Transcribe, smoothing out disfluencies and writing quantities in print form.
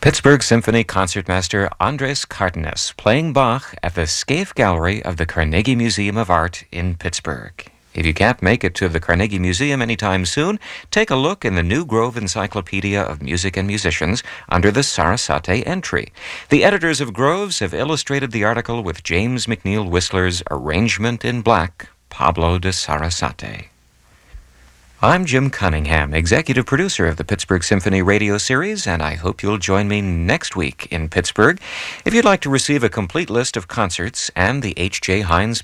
Pittsburgh Symphony Concertmaster Andres Cardenas playing Bach at the Scaife Gallery of the Carnegie Museum of Art in Pittsburgh. If you can't make it to the Carnegie Museum anytime soon, take a look in the New Grove Encyclopedia of Music and Musicians under the Sarasate entry. The editors of Groves have illustrated the article with James McNeill Whistler's Arrangement in Black, Pablo de Sarasate. I'm Jim Cunningham, executive producer of the Pittsburgh Symphony radio series, and I hope you'll join me next week in Pittsburgh. If you'd like to receive a complete list of concerts and the H.J. Heinz